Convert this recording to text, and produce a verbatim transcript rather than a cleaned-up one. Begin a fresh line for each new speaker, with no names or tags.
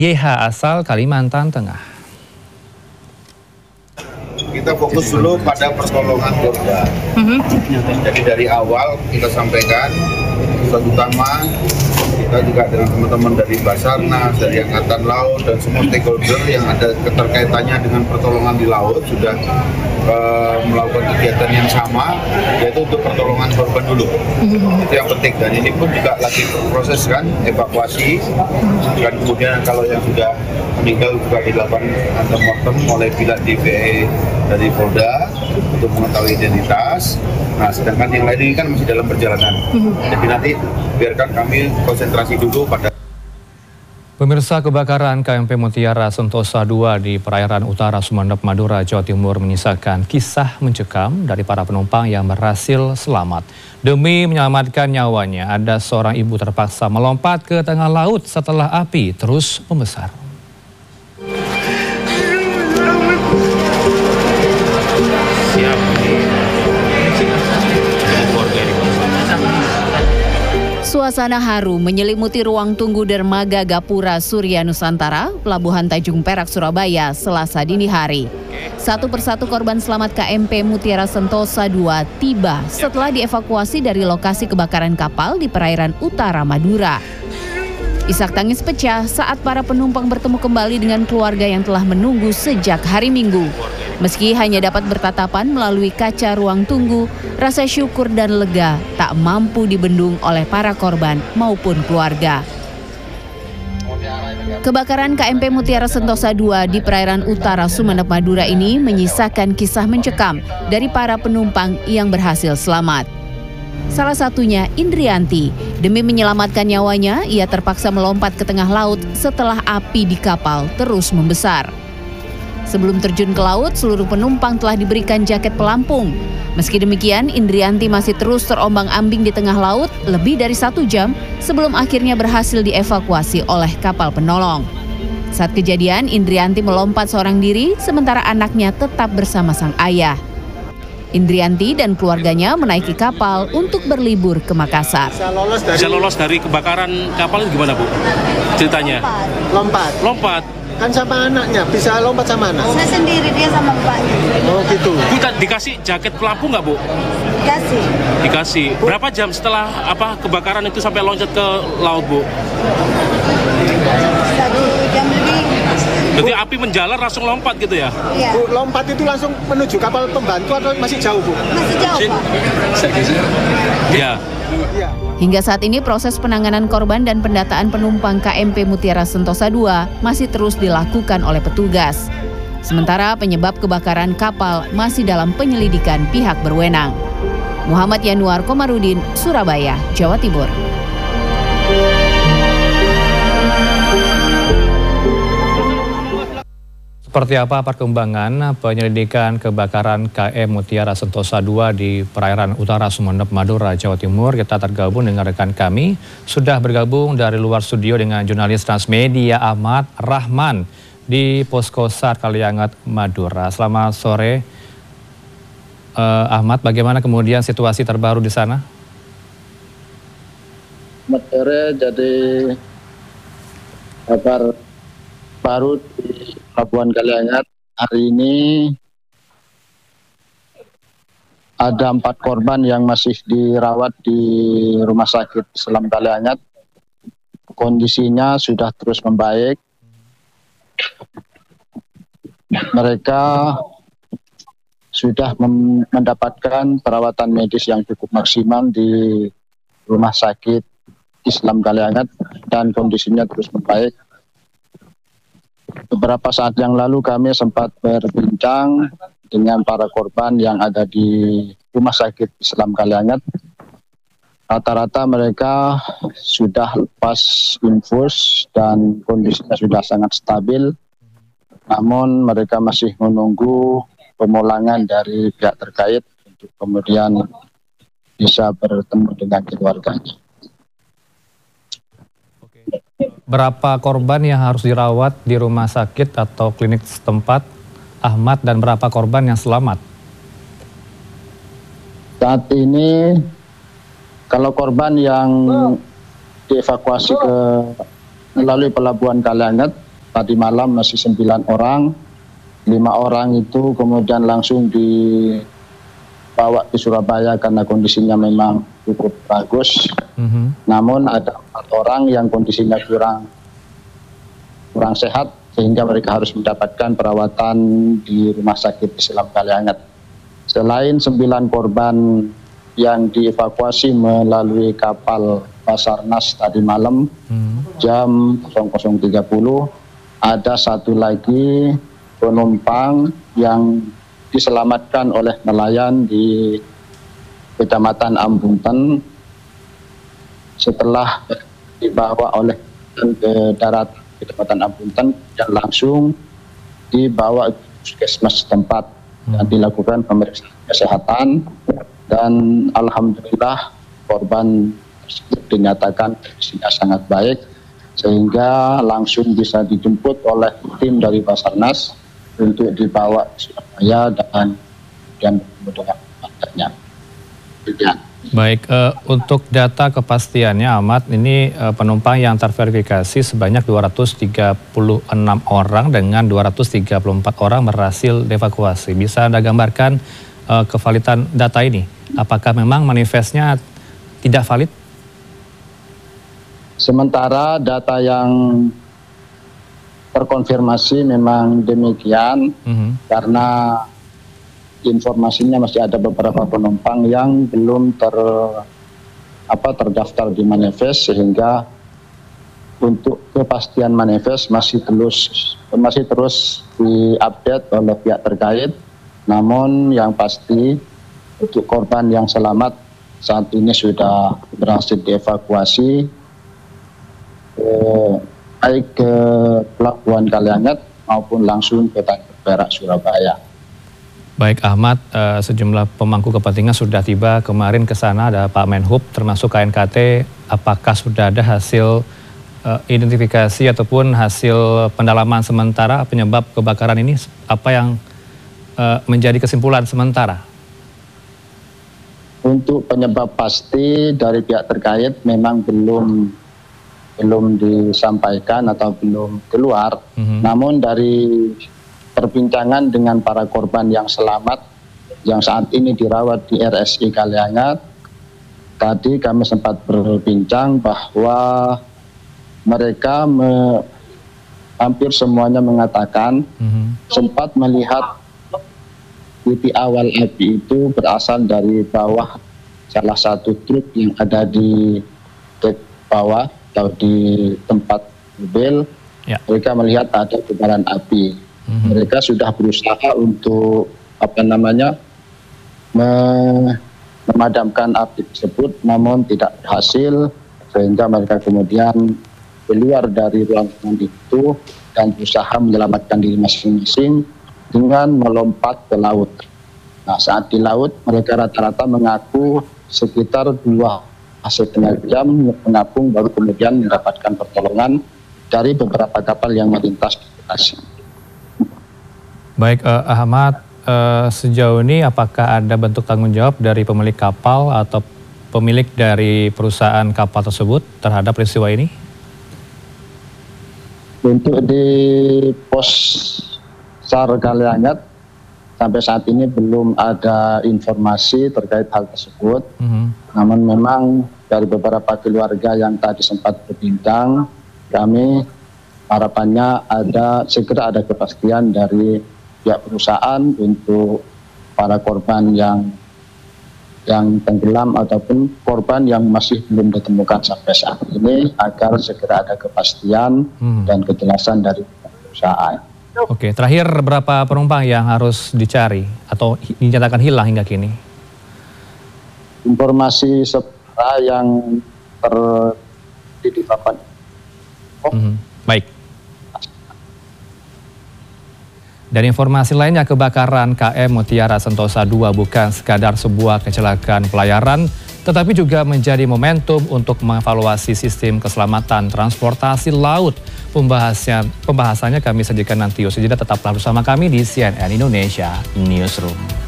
Y H asal Kalimantan Tengah.
Kita fokus dulu pada pertolongan korban. Mm-hmm. Jadi dari awal kita sampaikan pesan utama kita juga dengan teman-teman dari Basarnas, dari Angkatan Laut dan semua stakeholder yang ada keterkaitannya dengan pertolongan di laut sudah uh, melakukan kegiatan yang sama, yaitu untuk pertolongan korban dulu. Mm-hmm. Itu yang penting, dan ini pun juga lagi proses kan evakuasi, dan kemudian kalau yang sudah meninggal juga dilakukan antemortem oleh pihak D V E dari Polda untuk mengetahui identitas. Nah, sedangkan yang lain ini kan masih dalam perjalanan. Mm-hmm. Jadi nanti biarkan kami konsentrasi dulu pada.
Pemirsa, kebakaran K M P Mutiara Sentosa dua di perairan utara Sumeneb, Madura, Jawa Timur menyisakan kisah mencekam dari para penumpang yang berhasil selamat. Demi menyelamatkan nyawanya, ada seorang ibu terpaksa melompat ke tengah laut setelah api terus membesar.
Suasana haru menyelimuti ruang tunggu dermaga Gapura Surya Nusantara, Pelabuhan Tanjung Perak, Surabaya, Selasa dini hari. Satu persatu korban selamat K M P Mutiara Sentosa dua tiba setelah dievakuasi dari lokasi kebakaran kapal di perairan utara Madura. Isak tangis pecah saat para penumpang bertemu kembali dengan keluarga yang telah menunggu sejak hari Minggu. Meski hanya dapat bertatapan melalui kaca ruang tunggu, rasa syukur dan lega tak mampu dibendung oleh para korban maupun keluarga. Kebakaran K M P Mutiara Sentosa dua di perairan utara Sumeneb, Madura ini menyisakan kisah mencekam dari para penumpang yang berhasil selamat. Salah satunya Indrianti. Demi menyelamatkan nyawanya, ia terpaksa melompat ke tengah laut setelah api di kapal terus membesar. Sebelum terjun ke laut, seluruh penumpang telah diberikan jaket pelampung. Meski demikian, Indrianti masih terus terombang-ambing di tengah laut lebih dari satu jam sebelum akhirnya berhasil dievakuasi oleh kapal penolong. Saat kejadian, Indrianti melompat seorang diri, sementara anaknya tetap bersama sang ayah. Indrianti dan keluarganya menaiki kapal untuk berlibur ke Makassar.
Bisa lolos dari, Bisa lolos dari kebakaran kapal itu gimana, Bu? Ceritanya?
Lompat.
Lompat.
Kan sama anaknya, bisa lompat sama anak?
Saya sendiri, dia sama bapaknya.
Oh gitu.
Bu, dikasih jaket pelampung nggak, Bu?
Dikasih.
Dikasih. Berapa jam setelah apa kebakaran itu sampai loncat ke laut, Bu?
Satu jam lebih.
Berarti api menjalar langsung lompat gitu ya?
Iya.
Bu, lompat itu langsung menuju kapal pembantu atau masih jauh, Bu?
Masih jauh, Pak.
Iya.
Iya.
Hingga saat ini proses penanganan korban dan pendataan penumpang K M P Mutiara Sentosa dua masih terus dilakukan oleh petugas. Sementara penyebab kebakaran kapal masih dalam penyelidikan pihak berwenang. Muhammad Yanuar Komarudin, Surabaya, Jawa Timur.
Seperti apa perkembangan penyelidikan kebakaran K M Mutiara Sentosa dua di perairan utara Sumeneb, Madura, Jawa Timur? Kita tergabung dengan rekan kami. Sudah bergabung dari luar studio dengan jurnalis Transmedia Ahmad Rahman di Posko SAR Kaliangat, Madura. Selamat sore, uh, Ahmad. Bagaimana kemudian situasi terbaru di sana?
Selamat sore, jadi kabar baru di Pelabuhan Kaliangat hari ini ada empat korban yang masih dirawat di Rumah Sakit Islam Kaliangat. Kondisinya sudah terus membaik. Mereka sudah mendapatkan perawatan medis yang cukup maksimal di Rumah Sakit Islam Kaliangat dan kondisinya terus membaik. Beberapa saat yang lalu kami sempat berbincang dengan para korban yang ada di Rumah Sakit Islam Kaliangat. Rata-rata mereka sudah lepas infus dan kondisinya sudah sangat stabil. Namun mereka masih menunggu pemulangan dari pihak terkait untuk kemudian bisa bertemu dengan keluarganya.
Berapa korban yang harus dirawat di rumah sakit atau klinik setempat, Ahmad, dan berapa korban yang selamat?
Saat ini, kalau korban yang dievakuasi ke melalui Pelabuhan Kaliangat tadi malam masih sembilan orang, lima orang itu kemudian langsung dibawa ke Surabaya karena kondisinya memang cukup bagus. Mm-hmm. Namun ada empat orang yang kondisinya kurang kurang sehat sehingga mereka harus mendapatkan perawatan di Rumah Sakit Islam Kalianget. Selain sembilan korban yang dievakuasi melalui kapal Basarnas tadi malam hmm. jam nol nol tiga puluh, ada satu lagi penumpang yang diselamatkan oleh nelayan di Kecamatan Ambunten setelah dibawa oleh ke darat Kecamatan Ambunten dan langsung dibawa ke puskesmas setempat hmm. dan dilakukan pemeriksaan kesehatan, dan alhamdulillah korban dinyatakan kondisinya sangat baik sehingga langsung bisa dijemput oleh tim dari Basarnas untuk dibawa ke Surabaya dan kemudian bertemu dengan keluarganya.
Baik, uh, untuk data kepastiannya Ahmad, ini uh, penumpang yang terverifikasi sebanyak dua ratus tiga puluh enam orang dengan dua ratus tiga puluh empat orang berhasil dievakuasi. Bisa Anda gambarkan uh, kevalidan data ini? Apakah memang manifestnya tidak valid?
Sementara data yang terkonfirmasi memang demikian, mm-hmm. karena informasinya masih ada beberapa penumpang yang belum ter apa terdaftar di manifest, sehingga untuk kepastian manifest masih terus masih terus diupdate oleh pihak terkait. Namun yang pasti untuk korban yang selamat saat ini sudah berhasil dievakuasi eh, baik ke Pelabuhan Kalianget maupun langsung ke Tanjung Perak, Surabaya.
Baik Ahmad, uh, sejumlah pemangku kepentingan sudah tiba kemarin ke sana, ada Pak Menhub termasuk K N K T. Apakah sudah ada hasil uh, identifikasi ataupun hasil pendalaman sementara penyebab kebakaran ini? Apa yang uh, menjadi kesimpulan sementara?
Untuk penyebab pasti dari pihak terkait memang belum belum disampaikan atau belum keluar. Mm-hmm. Namun dari perbincangan dengan para korban yang selamat yang saat ini dirawat di R S I Kalianget, tadi kami sempat berbincang bahwa mereka me, hampir semuanya mengatakan mm-hmm. sempat melihat titik awal api itu berasal dari bawah salah satu truk yang ada di dek bawah atau di tempat mobil. Ya. Mereka melihat ada kobaran api. Mm-hmm. Mereka sudah berusaha untuk apa namanya memadamkan api tersebut, namun tidak berhasil, sehingga mereka kemudian keluar dari ruangan itu dan berusaha menyelamatkan diri masing-masing dengan melompat ke laut. Nah, saat di laut mereka rata-rata mengaku sekitar dua setengah jam mengapung baru kemudian mendapatkan pertolongan dari beberapa kapal yang melintas di lokasi.
Baik, uh, Ahmad, uh, sejauh ini apakah ada bentuk tanggung jawab dari pemilik kapal atau pemilik dari perusahaan kapal tersebut terhadap peristiwa ini?
Untuk di pos SAR Kalianget sampai saat ini belum ada informasi terkait hal tersebut. Mm-hmm. Namun memang dari beberapa keluarga yang tadi sempat berbincang, kami harapannya ada segera ada kepastian dari pihak perusahaan untuk para korban yang yang tenggelam ataupun korban yang masih belum ditemukan sampai saat ini, agar segera ada kepastian hmm. dan kejelasan dari perusahaan.
Oke, terakhir berapa penumpang yang harus dicari atau dinyatakan hilang hingga kini?
Informasi sementara yang terjadi di papan. Oh.
Hmm. Baik. Dan informasi lainnya, kebakaran K M Mutiara Sentosa dua bukan sekadar sebuah kecelakaan pelayaran, tetapi juga menjadi momentum untuk mengevaluasi sistem keselamatan transportasi laut. Pembahasannya, pembahasannya kami sajikan nanti. Usai jeda, tetaplah bersama kami di C N N Indonesia Newsroom.